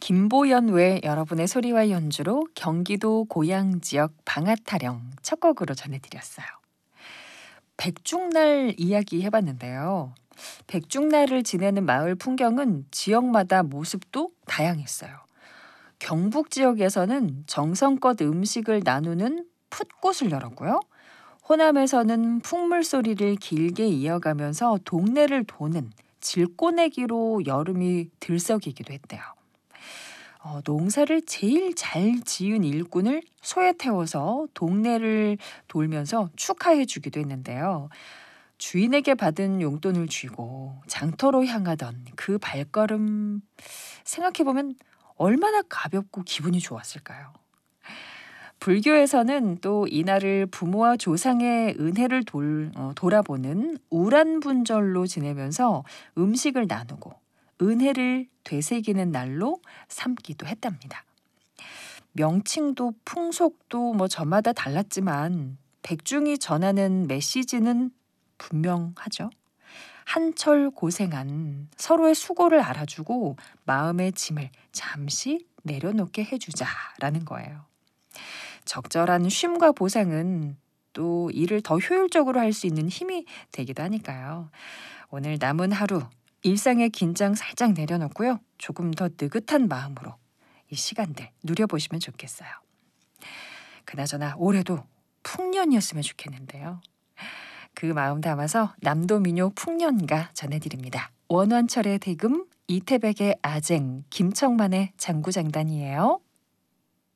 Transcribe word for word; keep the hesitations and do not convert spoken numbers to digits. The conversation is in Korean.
김보연 외 여러분의 소리와 연주로 경기도 고양 지역 방앗타령 첫 곡으로 전해드렸어요. 백중날 이야기 해봤는데요. 백중날을 지내는 마을 풍경은 지역마다 모습도 다양했어요. 경북 지역에서는 정성껏 음식을 나누는 풋꽃을 열었고요. 호남에서는 풍물 소리를 길게 이어가면서 동네를 도는 질꼬내기로 여름이 들썩이기도 했대요. 어, 농사를 제일 잘 지은 일꾼을 소에 태워서 동네를 돌면서 축하해 주기도 했는데요. 주인에게 받은 용돈을 쥐고 장터로 향하던 그 발걸음 생각해보면 얼마나 가볍고 기분이 좋았을까요? 불교에서는 또 이날을 부모와 조상의 은혜를 돌, 어, 돌아보는 우란분절로 지내면서 음식을 나누고 은혜를 되새기는 날로 삼기도 했답니다. 명칭도 풍속도 뭐 저마다 달랐지만 백중이 전하는 메시지는 분명하죠. 한철 고생한 서로의 수고를 알아주고 마음의 짐을 잠시 내려놓게 해주자라는 거예요. 적절한 쉼과 보상은 또 일을 더 효율적으로 할 수 있는 힘이 되기도 하니까요. 오늘 남은 하루 일상의 긴장 살짝 내려놓고요. 조금 더 느긋한 마음으로 이 시간들 누려보시면 좋겠어요. 그나저나 올해도 풍년이었으면 좋겠는데요. 그 마음 담아서 남도 민요 풍년가 전해드립니다. 원완철의 대금, 이태백의 아쟁, 김청만의 장구장단이에요.